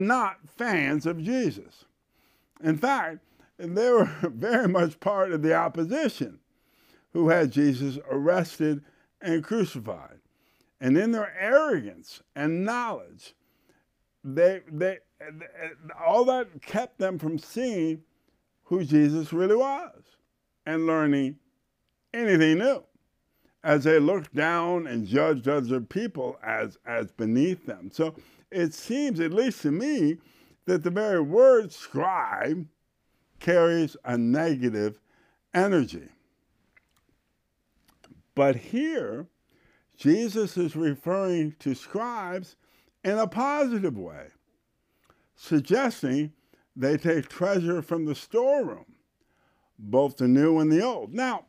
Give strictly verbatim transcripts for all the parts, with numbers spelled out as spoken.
not fans of Jesus. In fact, they were very much part of the opposition who had Jesus arrested and crucified. And in their arrogance and knowledge, they, they, all that kept them from seeing who Jesus really was and learning anything new, as they looked down and judged other people as, as beneath them. So it seems, at least to me, that the very word scribe carries a negative energy. But here, Jesus is referring to scribes in a positive way, suggesting they take treasure from the storeroom, both the new and the old. Now,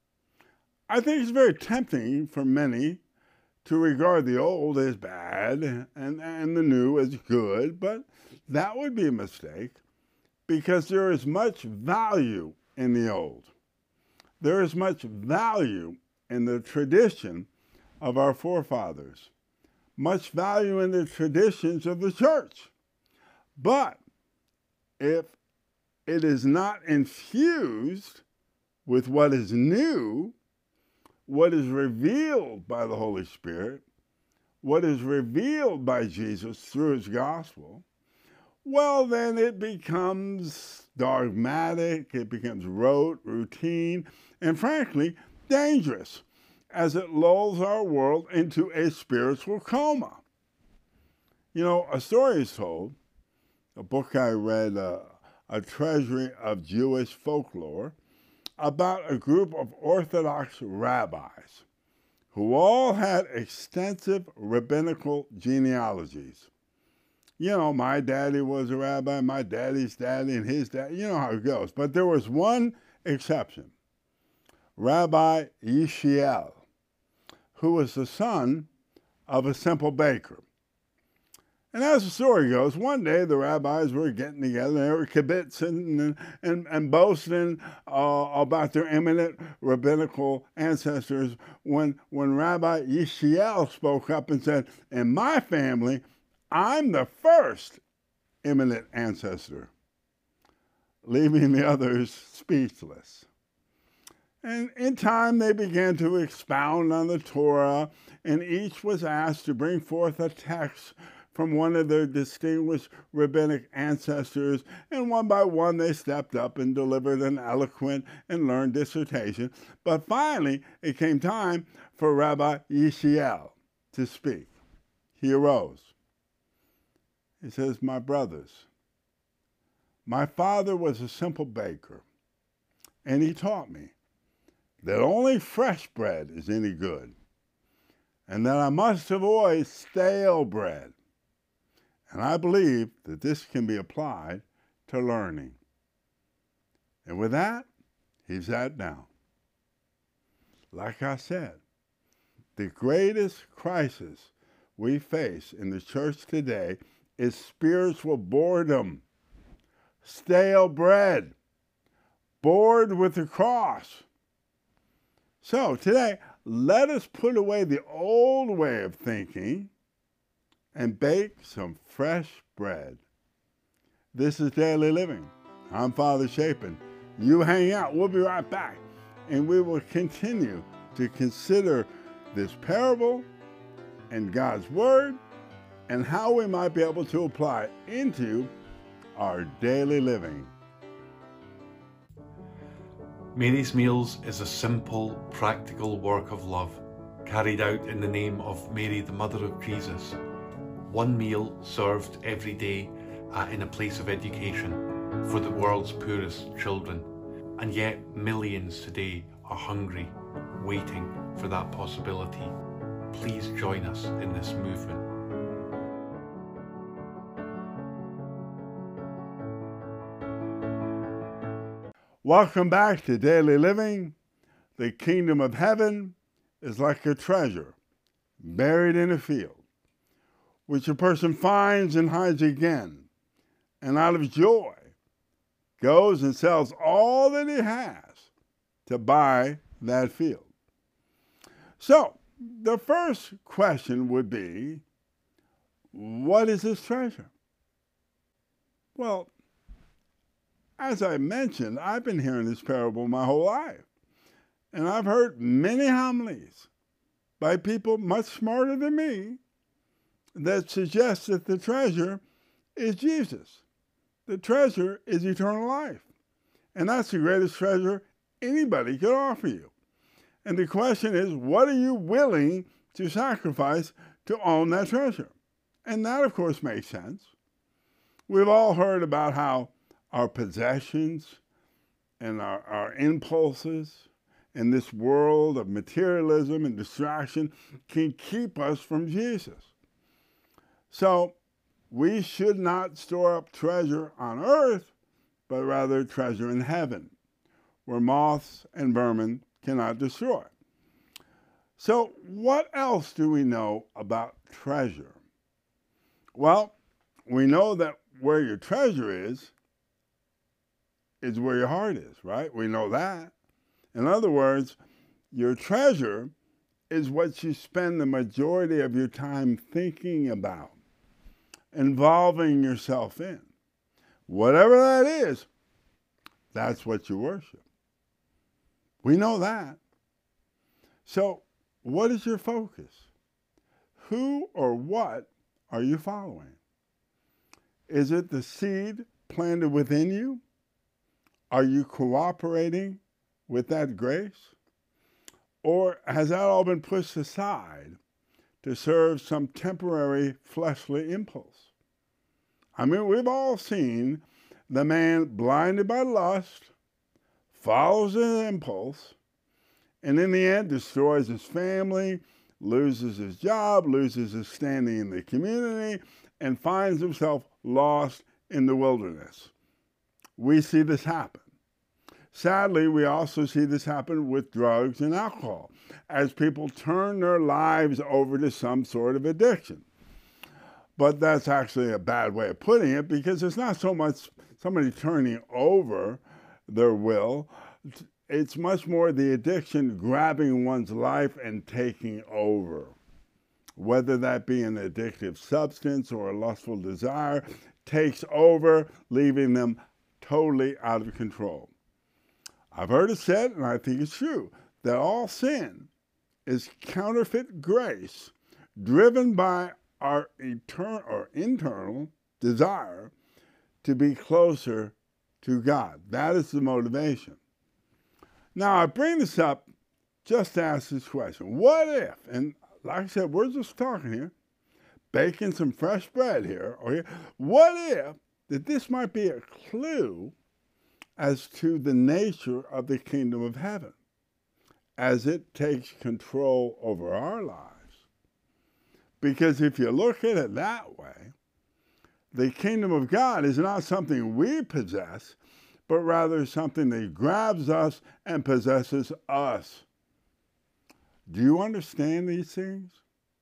I think it's very tempting for many to regard the old as bad and, and the new as good, but that would be a mistake because there is much value in the old. There is much value in the tradition of our forefathers, much value in the traditions of the church. But if it is not infused with what is new, what is revealed by the Holy Spirit, what is revealed by Jesus through his gospel, well, then it becomes dogmatic, it becomes rote, routine, and frankly, dangerous, as it lulls our world into a spiritual coma. You know, a story is told, a book I read, uh, A Treasury of Jewish Folklore, about a group of Orthodox rabbis who all had extensive rabbinical genealogies. You know, my daddy was a rabbi, my daddy's daddy, and his dad. You know how it goes. But there was one exception, Rabbi Yishiel, who was the son of a simple baker. And as the story goes, one day the rabbis were getting together, they were kibitzing and, and, and boasting uh, about their eminent rabbinical ancestors when, when Rabbi Yishiel spoke up and said, in my family, I'm the first eminent ancestor, leaving the others speechless. And in time, they began to expound on the Torah, and each was asked to bring forth a text from one of their distinguished rabbinic ancestors, and one by one they stepped up and delivered an eloquent and learned dissertation. But finally, it came time for Rabbi Yishiel to speak. He arose. He says, my brothers, my father was a simple baker, and he taught me that only fresh bread is any good, and that I must avoid stale bread. And I believe that this can be applied to learning. And with that, he sat down. Like I said, the greatest crisis we face in the church today is spiritual boredom, stale bread, bored with the cross. So today, let us put away the old way of thinking and bake some fresh bread. This is Daily Living. I'm Father Chapin. You hang out. We'll be right back, and we will continue to consider this parable and God's Word and how we might be able to apply it into our daily living. Mary's Meals is a simple, practical work of love, carried out in the name of Mary, the Mother of Jesus. One meal served every day uh, in a place of education for the world's poorest children. And yet millions today are hungry, waiting for that possibility. Please join us in this movement. Welcome back to Daily Living. The kingdom of heaven is like a treasure buried in a field, which a person finds and hides again, and out of joy goes and sells all that he has to buy that field. So the first question would be, what is this treasure? Well, as I mentioned, I've been hearing this parable my whole life. And I've heard many homilies by people much smarter than me that suggest that the treasure is Jesus. The treasure is eternal life. And that's the greatest treasure anybody could offer you. And the question is, what are you willing to sacrifice to own that treasure? And that, of course, makes sense. We've all heard about how our possessions and our, our impulses in this world of materialism and distraction can keep us from Jesus. So we should not store up treasure on earth, but rather treasure in heaven, where moths and vermin cannot destroy. So what else do we know about treasure? Well, we know that where your treasure is, is where your heart is, right? We know that. In other words, your treasure is what you spend the majority of your time thinking about, involving yourself in. Whatever that is, that's what you worship. We know that. So, what is your focus? Who or what are you following? Is it the seed planted within you? Are you cooperating with that grace? Or has that all been pushed aside to serve some temporary fleshly impulse? I mean, we've all seen the man blinded by lust, follows his impulse, and in the end destroys his family, loses his job, loses his standing in the community, and finds himself lost in the wilderness. We see this happen. Sadly, we also see this happen with drugs and alcohol, as people turn their lives over to some sort of addiction. But that's actually a bad way of putting it, because it's not so much somebody turning over their will. It's much more the addiction grabbing one's life and taking over. Whether that be an addictive substance or a lustful desire, takes over, leaving them totally out of control. I've heard it said, and I think it's true, that all sin is counterfeit grace driven by our eternal or internal desire to be closer to God. That is the motivation. Now, I bring this up just to ask this question. What if, and like I said, we're just talking here, baking some fresh bread here, okay? What if that this might be a clue as to the nature of the kingdom of heaven as it takes control over our lives? Because if you look at it that way, the kingdom of God is not something we possess, but rather something that grabs us and possesses us. Do you understand these things?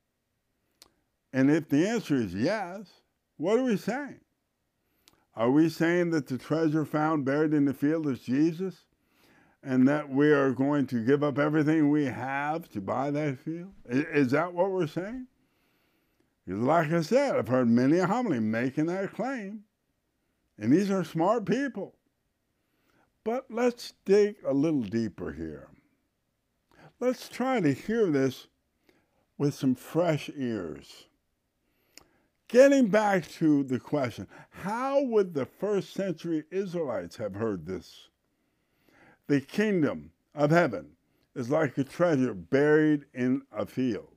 And if the answer is yes, what are we saying? Are we saying that the treasure found buried in the field is Jesus, and that we are going to give up everything we have to buy that field? Is that what we're saying? Because like I said, I've heard many a homily making that claim, and these are smart people. But let's dig a little deeper here. Let's try to hear this with some fresh ears. Getting back to the question, how would the first century Israelites have heard this? The kingdom of heaven is like a treasure buried in a field.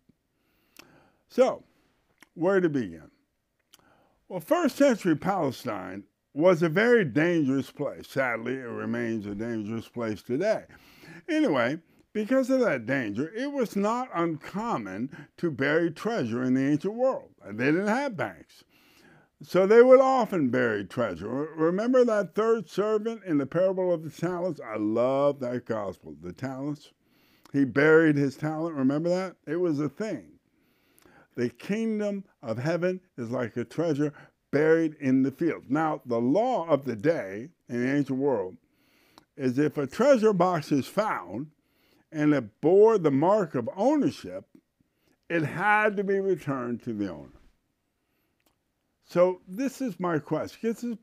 So, where to begin? Well, first century Palestine was a very dangerous place. Sadly, it remains a dangerous place today. Anyway, because of that danger, it was not uncommon to bury treasure in the ancient world. They didn't have banks, so they would often bury treasure. Remember that third servant in the parable of the talents? I love that gospel, the talents. He buried his talent. Remember that? It was a thing. The kingdom of heaven is like a treasure buried in the field. Now, the law of the day in the ancient world is if a treasure box is found and it bore the mark of ownership, it had to be returned to the owner. So this is my question. This is